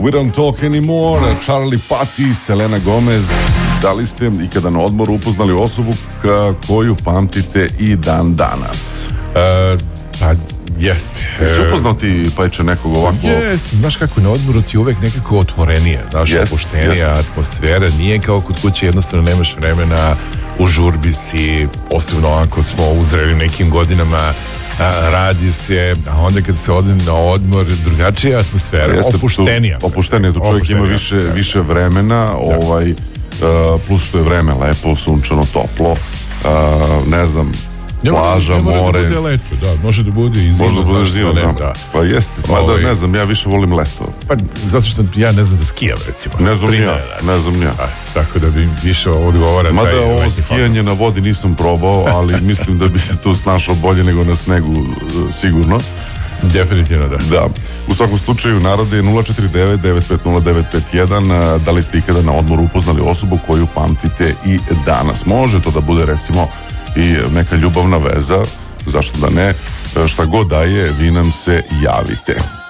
We Don't Talk Anymore, Charlie Puth, Selena Gomez. Da li ste ikada na odmoru upoznali osobu koju pamtite i dan danas? Pa jeste. Jesi upoznao ti, Pajče, nekog ovako? Jesam, znaš kako na odmoru ti je uvek nekako otvorenije, znaš, opuštenija atmosfera, nije kao kod kuće, jednostavno nemaš vremena, u žurbi si, posebno ako smo uzreli nekim godinama, radi se, a onda kad se ode na odmor, drugačija atmosfera, opuštenija. Opuštenija, tu čovjek ima više vremena, plus što je vreme lepo, sunčano, toplo, ne znam, plaža, more. Da bude leto, da, može da bude i zima. Može da bude zima, da. Pa jeste, mada ne znam, ja više volim leto. Pa zato što ja ne znam da skijam, recimo. Ne znam ja. Tako da bi više odgovara. Mada ovo skijanje na vodi nisam probao, ali mislim da bi se tu snašao bolje nego na snegu, sigurno. Definitivno da. U svakom slučaju narode je 049-950-951. Da li ste ikada na odmoru upoznali osobu koju pamtite i danas? Može to da bude recimo i neka ljubavna veza, zašto da ne, šta god da je, vi nam se javite.